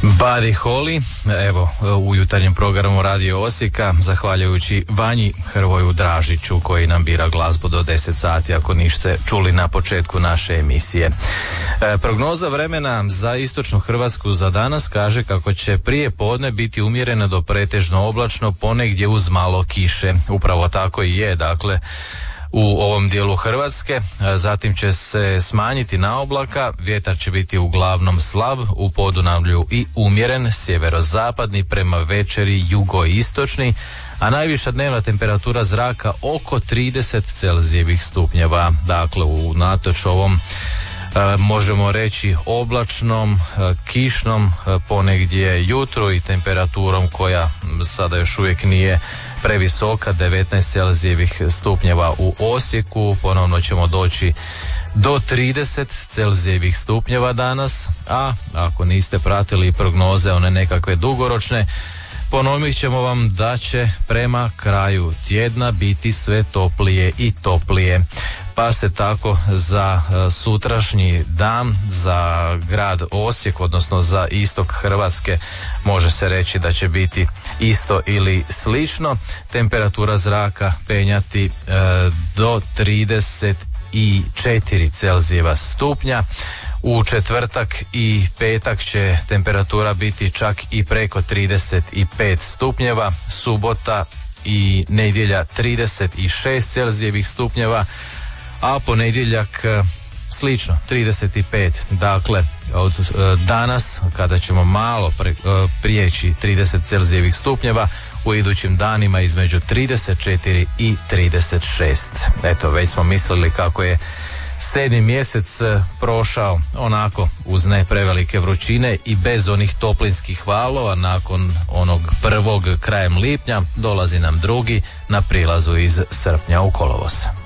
Buddy Holly, evo u jutarnjem programu Radio Osijeka, zahvaljujući Vanji Hrvoju Dražiću koji nam bira glazbu do 10 sati, ako niste čuli na početku naše emisije. Prognoza vremena za istočnu Hrvatsku za danas kaže kako će prije podne biti umjereno do pretežno oblačno, ponegdje uz malo kiše. Upravo tako i je, dakle, u ovom dijelu Hrvatske. Zatim će se smanjiti na oblaka, vjetar će biti uglavnom slab, u Podunavlju i umjeren, sjeverozapadni, prema večeri jugoistočni, a najviša dnevna temperatura zraka oko 30 Celzijevih stupnjeva. Dakle, unatoč ovom možemo reći oblačnom, kišnom ponegdje jutro i temperaturom koja sada još uvijek nije previsoka, 19 Celzijevih stupnjeva u Osijeku, ponovno ćemo doći do 30 Celzijevih stupnjeva danas, a ako niste pratili prognoze, one nekakve dugoročne, ponovit ćemo vam da će prema kraju tjedna biti sve toplije i toplije. Pa se tako za sutrašnji dan za grad Osijek, odnosno za istok Hrvatske, može se reći da će biti isto ili slično. Temperatura zraka penjati do 34 Celzijeva stupnja. U četvrtak i petak će temperatura biti čak i preko 35 stupnjeva. Subota i nedjelja 36 Celzijevih stupnjeva, a ponedjeljak slično 35. Dakle, od danas kada ćemo malo prijeći 30 Celzijevih stupnjeva, u idućim danima između 34 i 36. Eto, već smo mislili kako je 7. mjesec prošao onako uz ne prevelike vrućine i bez onih toplinskih valova. Nakon onog prvog krajem lipnja dolazi nam drugi na prilazu iz srpnja u kolovoz.